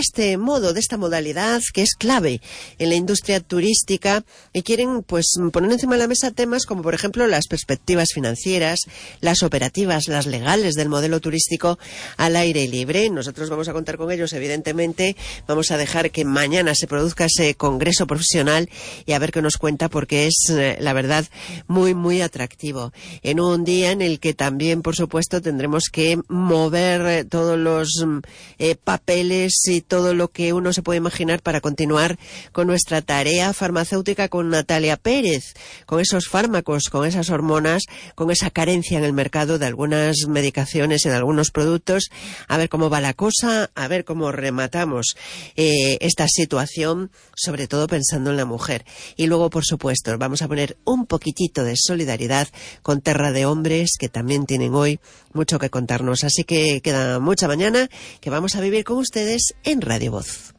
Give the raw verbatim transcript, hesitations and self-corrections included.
este modo, de esta modalidad que es clave en la industria turística, y quieren pues poner encima de la mesa temas como por ejemplo las perspectivas financieras, las operativas, las legales del modelo turístico al aire libre. Nosotros vamos a contar con ellos, evidentemente. Vamos a dejar que mañana se produzca ese congreso profesional y a ver qué nos cuenta, porque es, eh, la verdad, muy, muy atractivo. En un día en el que también, por supuesto, tendremos que mover eh, todos los eh, papeles y todo lo que uno se puede imaginar para continuar con nuestra tarea farmacéutica con Natalia Pérez, con esos fármacos, con esas hormonas, con esa carencia en el mercado de algunas medicaciones y de algunos productos. A ver cómo va la cosa, a ver cómo rematamos eh, esta situación, sobre todo pensando en la mujer. Y luego, por supuesto, vamos a poner un poquitito de solidaridad con Terra de Hombres, que también tienen hoy mucho que contarnos. Así que queda mucha mañana que vamos a vivir con ustedes en Radio Voz.